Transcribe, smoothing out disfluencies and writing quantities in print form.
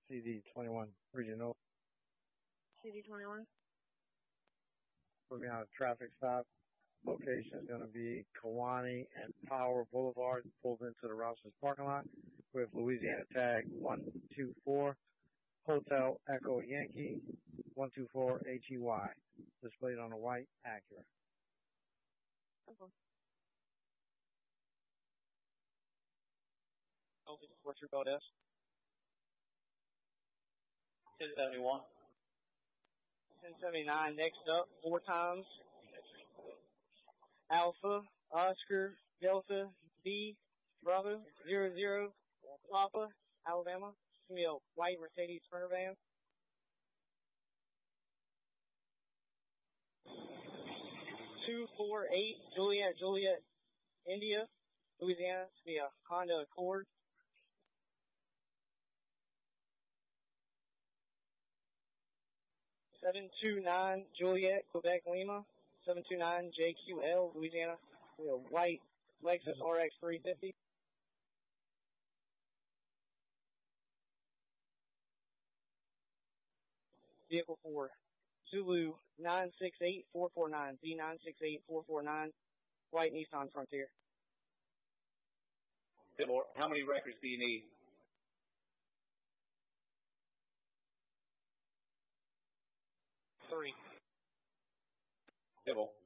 CD21 Regional. CD21. Put me on a traffic stop. Location is going to be Kewanee and Power Boulevard. Pulled into the Rouse's parking lot with Louisiana tag 124 Hotel Echo Yankee 124 HEY. Displayed on a white Acura. Okay. What's your code, S? 1071. 1079. Next up, 4 times. Alpha, Oscar, Delta, B, Bravo, 00, Papa, Alabama. It's going to be a white Mercedes Sprinter van. 248 Juliet, India, Louisiana. It's going to be a Honda Accord. 729 Juliet, Quebec, Lima. 729 JQL, Louisiana. We have white Lexus RX 350. Vehicle 4, Zulu 968449, Z968449, white Nissan Frontier. How many records do you need? 3. Dibble.